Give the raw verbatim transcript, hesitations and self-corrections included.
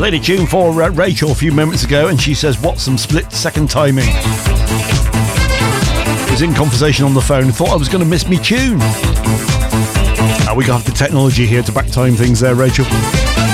Played a tune for uh, Rachel a few moments ago, and she says, "What's some split second timing?" Was in conversation on the phone, thought I was going to miss me tune. Uh, we got the technology here to back time things there, Rachel.